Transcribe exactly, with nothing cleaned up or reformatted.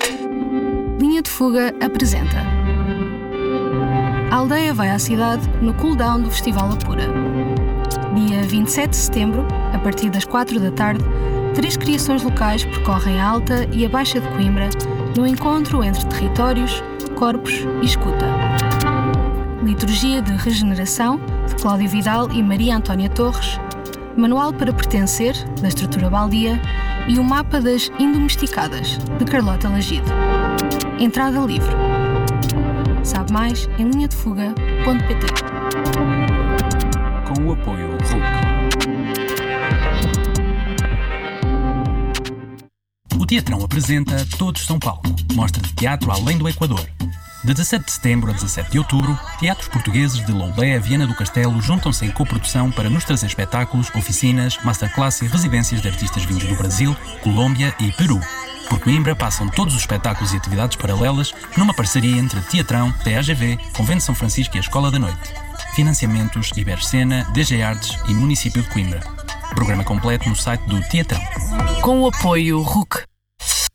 Linha de Fuga apresenta A Aldeia Vai à Cidade no cooldown do Festival Apura. Dia vinte e sete de setembro, a partir das quatro da tarde, três criações locais percorrem a Alta e a Baixa de Coimbra no encontro entre territórios, corpos e escuta. Liturgia de Regeneração, de Cláudio Vidal e Maria Antónia Torres, Manual para Pertencer, da Estrutura Baldia, e o Mapa das Indomesticadas, de Carlota Lagido. Entrada livre. Sabe mais em linha de fuga ponto pt. Com o apoio R U C. O Teatrão apresenta Todos São Paulo, mostra de teatro além do Equador. De dezassete de setembro a dezassete de outubro, teatros portugueses de Lombé a Viana do Castelo juntam-se em coprodução para nos trazer espetáculos, oficinas, masterclass e residências de artistas vindos do Brasil, Colômbia e Peru. Por Coimbra passam todos os espetáculos e atividades paralelas numa parceria entre Teatrão, T A G V, Convento São Francisco e a Escola da Noite. Financiamentos Ibercena, D G Artes e Município de Coimbra. Programa completo no site do Teatrão. Com o apoio R U C.